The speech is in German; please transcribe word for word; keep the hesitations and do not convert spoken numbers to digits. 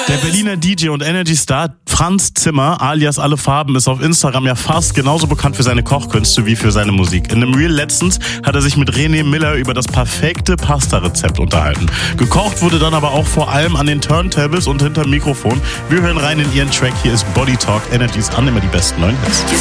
Der Berliner D J und Energy-Star Franz Zimmer alias Alle Farben ist auf Instagram ja fast genauso bekannt für seine Kochkünste wie für seine Musik. In einem Reel letztens hat er sich mit René Miller über das perfekte Pasta-Rezept unterhalten. Gekocht wurde dann aber auch vor allem an den Turntables und hinterm Mikrofon. Wir hören rein in ihren Track. Hier ist Body Talk, Energys an, immer die besten neuen Hits.